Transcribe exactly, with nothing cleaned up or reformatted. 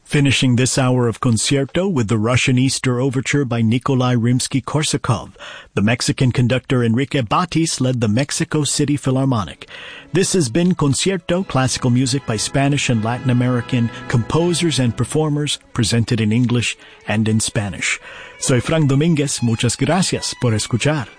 Finishing this hour of Concierto with the Russian Easter Overture by Nikolai Rimsky-Korsakov. The Mexican conductor Enrique Batis led the Mexico City Philharmonic. This has been Concierto, classical music by Spanish and Latin American composers and performers, presented in English and in Spanish. Soy Frank Domínguez. Muchas gracias por escuchar.